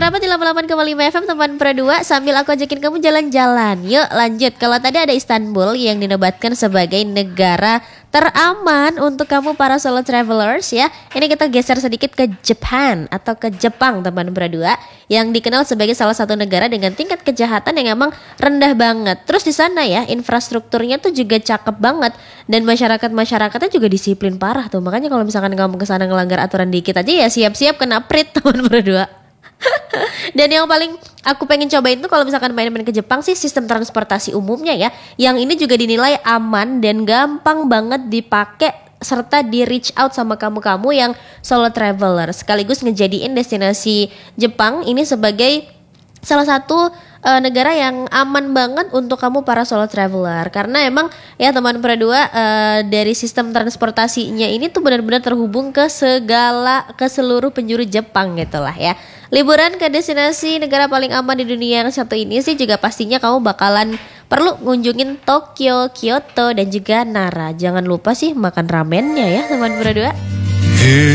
Rapat di 88,5 FM teman Pro 2 sambil aku ajakin kamu jalan-jalan. Yuk lanjut. Kalau tadi ada Istanbul yang dinobatkan sebagai negara teraman untuk kamu para solo travelers ya. Ini kita geser sedikit ke Japan atau ke Jepang teman Pro 2 yang dikenal sebagai salah satu negara dengan tingkat kejahatan yang emang rendah banget. Terus di sana ya infrastrukturnya tuh juga cakep banget dan masyarakatnya juga disiplin parah tuh. Makanya kalau misalkan kamu kesana ngelanggar aturan dikit aja ya siap-siap kena prit teman Pro 2. Dan yang paling aku pengen cobain tuh kalau misalkan main-main ke Jepang sih sistem transportasi umumnya ya. Yang ini juga dinilai aman dan gampang banget dipakai serta di reach out sama kamu-kamu yang solo traveler. Sekaligus ngejadiin destinasi Jepang ini sebagai salah satu negara yang aman banget untuk kamu para solo traveler. Karena emang ya teman Pro 2 dari sistem transportasinya ini tuh benar-benar terhubung ke seluruh penjuru Jepang gitu lah ya. Liburan ke destinasi negara paling aman di dunia yang satu ini sih juga pastinya kamu bakalan perlu ngunjungin Tokyo, Kyoto dan juga Nara. Jangan lupa sih makan ramennya ya teman Pro 2.